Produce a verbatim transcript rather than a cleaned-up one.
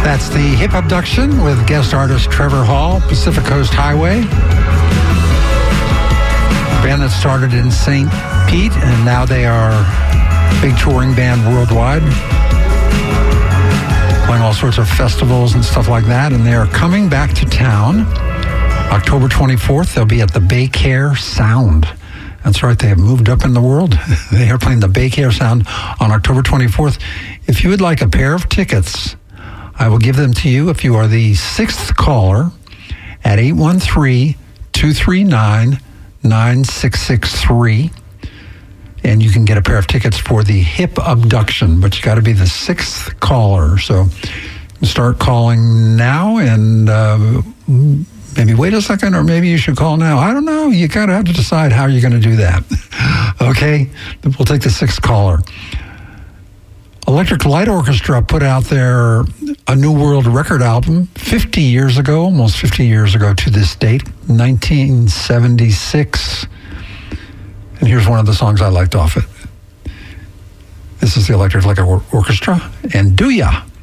That's the Hip Abduction with guest artist Trevor Hall, Pacific Coast Highway. A band that started in Saint Pete, and now they are a big touring band worldwide, playing all sorts of festivals and stuff like that. And they are coming back to town October twenty-fourth. They'll be at the Baycare Sound. That's right, they have moved up in the world. They are playing the Baycare Sound on October twenty-fourth. If you would like a pair of tickets, I will give them to you if you are the sixth caller at eight one three, two three nine, nine six six three. And you can get a pair of tickets for the Hip Abduction, but you got to be the sixth caller. So start calling now, and uh, maybe wait a second, or maybe you should call now. I don't know. You kind of have to decide how you're going to do that. Okay? We'll take the sixth caller. Electric Light Orchestra put out their A New World record album fifty years ago, almost fifty years ago to this date, nineteen seventy-six. And here's one of the songs I liked off it. This is the Electric Light Orchestra and Do Ya.